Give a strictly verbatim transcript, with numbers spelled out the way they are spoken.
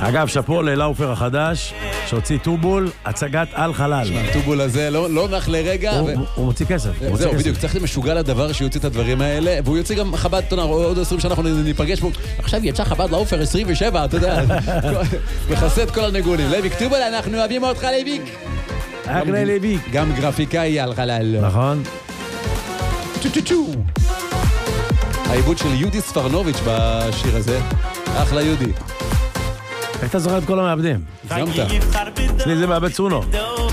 אגב, שפו לאופר החדש, שהוציא טובול, הצגת על חלל. הטובול הזה לא נח לרגע. הוא מוציא כסף. זהו, בדיוק, צריך משוגע לדבר שיוציא את הדברים האלה, והוא יוציא גם חב"ד, עוד עשרים שנה אנחנו ניפגש פה. עכשיו יצא חב"ד לאופר עשרים ושבע, אתה יודע, מכסה את כל הנגונים. לויק טובול, אנחנו אוהבים אותך לויק. אחלה לויק. גם גרפיקאי על חלל. נכון. צ'ו-צ'ו-צ'ו. העיבוד של יהודי ספרנוביץ' בשיר הזה. אחלה יהודי. איך אתה זוכר את כל המעבדים? הגזמת. אצלי זה מעבד סונו.